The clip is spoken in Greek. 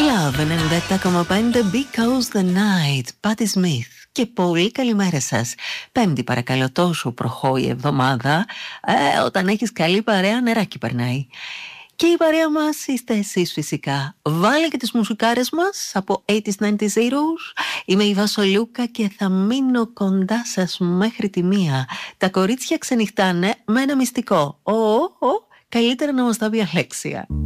Love 97,5 Because the Night, Patti Smith. Και πολύ καλημέρα σας. Πέμπτη παρακαλώ, τόσο προχώρη η εβδομάδα. Όταν έχεις καλή παρέα, νεράκι περνάει. Και η παρέα μας είστε εσείς φυσικά. Βάλε και τις μουσικάρες μας από 80s, 90s, 80s. Είμαι η Βασολούκα και θα μείνω κοντά σας μέχρι τη 1. Τα κορίτσια ξενυχτάνε με ένα μυστικό. Καλύτερα να μας τα πει Αλέξια.